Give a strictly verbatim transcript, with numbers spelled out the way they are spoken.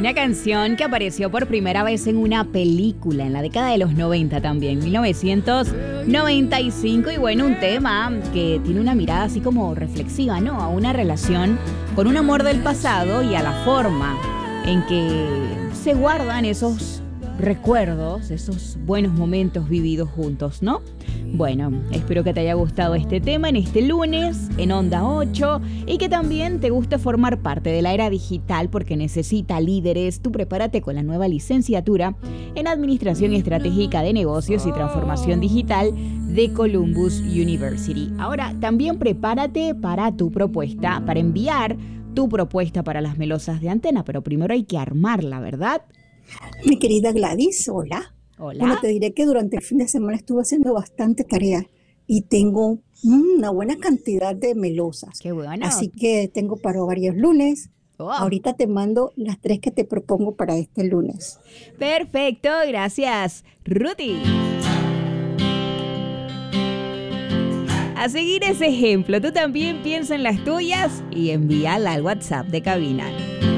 Una canción que apareció por primera vez en una película en la década de los noventa también, mil novecientos noventa y cinco. Y bueno, un tema que tiene una mirada así como reflexiva, ¿no? A una relación con un amor del pasado y a la forma en que se guardan esos recuerdos, esos buenos momentos vividos juntos, ¿no? Bueno, espero que te haya gustado este tema en este lunes en Onda ocho y que también te guste formar parte de la era digital porque necesita líderes. Tú prepárate con la nueva licenciatura en Administración Estratégica de Negocios y Transformación Digital de Columbus University. Ahora, también prepárate para tu propuesta, para enviar tu propuesta para las melosas de antena, pero primero hay que armarla, ¿verdad? Mi querida Gladys, hola. Hola. Bueno, te diré que durante el fin de semana estuve haciendo bastante tarea y tengo una buena cantidad de melosas. Qué bueno. Así que tengo para varios lunes. Oh. Ahorita te mando las tres que te propongo para este lunes. Perfecto, gracias, Ruti. A seguir ese ejemplo, tú también piensa en las tuyas y envíala al WhatsApp de cabina.